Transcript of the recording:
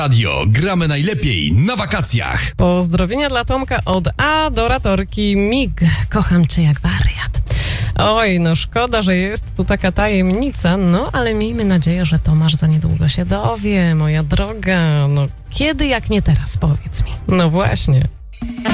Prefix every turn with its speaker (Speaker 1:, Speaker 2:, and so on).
Speaker 1: Radio, gramy najlepiej na wakacjach.
Speaker 2: Pozdrowienia dla Tomka od adoratorki Mig. Kocham cię jak wariat. Oj, no szkoda, że jest tu taka tajemnica, no ale miejmy nadzieję, że Tomasz za niedługo się dowie, moja droga. No kiedy jak nie teraz, powiedz mi. No właśnie.